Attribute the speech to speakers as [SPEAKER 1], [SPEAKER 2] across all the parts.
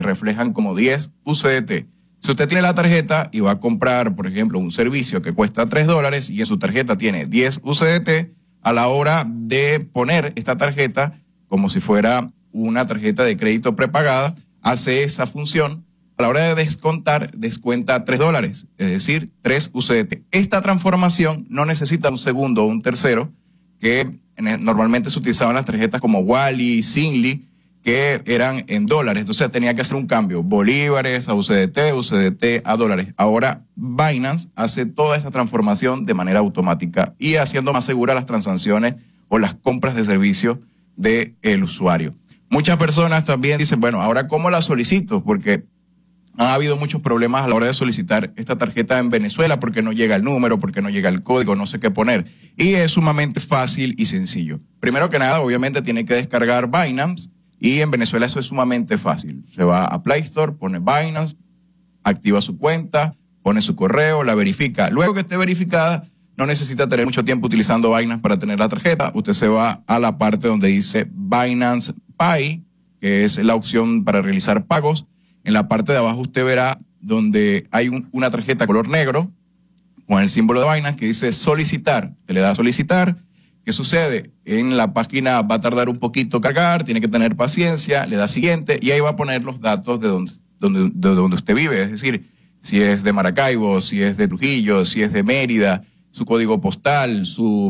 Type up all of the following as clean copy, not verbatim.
[SPEAKER 1] reflejan como 10 USDT. Si usted tiene la tarjeta y va a comprar, por ejemplo, un servicio que cuesta $3 y en su tarjeta tiene 10 USDT, a la hora de poner esta tarjeta como si fuera una tarjeta de crédito prepagada, hace esa función. A la hora de descontar, descuenta $3, es decir, 3 USDT. Esta transformación no necesita un segundo o un tercero, que normalmente se utilizaban las tarjetas como Wally, Zinli, que eran en dólares. Entonces tenía que hacer un cambio, bolívares a USDT, USDT a dólares. Ahora Binance hace toda esta transformación de manera automática y haciendo más seguras las transacciones o las compras de servicio del usuario. Muchas personas también dicen, bueno, ahora ¿cómo la solicito? Porque ha habido muchos problemas a la hora de solicitar esta tarjeta en Venezuela porque no llega el número, porque no llega el código, no sé qué poner. Y es sumamente fácil y sencillo. Primero que nada, obviamente tiene que descargar Binance y en Venezuela eso es sumamente fácil. Se va a Play Store, pone Binance, activa su cuenta, pone su correo, la verifica. Luego que esté verificada, no necesita tener mucho tiempo utilizando Binance para tener la tarjeta. Usted se va a la parte donde dice Binance Pay, que es la opción para realizar pagos. En la parte de abajo usted verá donde hay una tarjeta color negro con el símbolo de Binance que dice solicitar. Usted le da a solicitar. ¿Qué sucede? En la página va a tardar un poquito cargar, tiene que tener paciencia, le da siguiente y ahí va a poner los datos de donde usted vive. Es decir, si es de Maracaibo, si es de Trujillo, si es de Mérida, su código postal,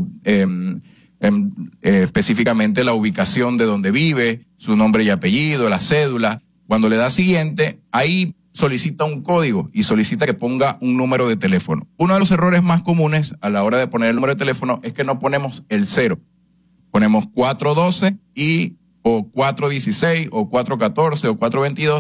[SPEAKER 1] específicamente la ubicación de donde vive, su nombre y apellido, la cédula. Cuando le da siguiente, ahí solicita un código y solicita que ponga un número de teléfono. Uno de los errores más comunes a la hora de poner el número de teléfono es que no ponemos el 0. Ponemos 412 o 416 o 414 o 422